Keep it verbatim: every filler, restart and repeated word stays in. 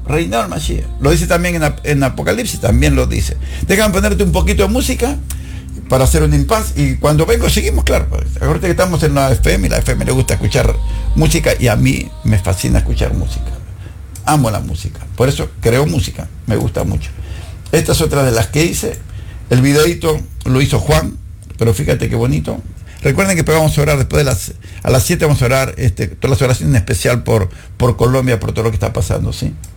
Reinado el Mashiach. Lo dice también en, en Apocalipsis, también lo dice. Déjame ponerte un poquito de música para hacer un impas, y cuando vengo seguimos, claro. Ahorita que estamos en la F M, y la F M le gusta escuchar música, y a mí me fascina escuchar música. Amo la música, por eso creo música, me gusta mucho. Esta es otra de las que hice. El videito lo hizo Juan, pero fíjate qué bonito. Recuerden que vamos a orar después de las, a las siete vamos a orar este, todas las oraciones en especial por, por Colombia, por todo lo que está pasando, ¿sí?